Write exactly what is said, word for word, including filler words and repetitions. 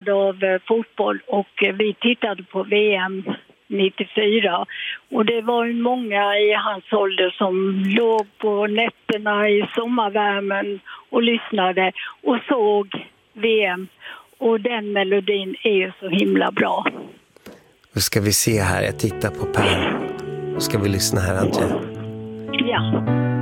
intresserad av eh, fotboll och eh, vi tittade på V M nittiofyra och det var ju många i hans ålder som låg på nätterna i sommarvärmen och lyssnade och såg V M, och den melodin är ju så himla bra. Nu ska vi se här, jag tittar på Per. Nu ska vi lyssna här, Andrea. Ja.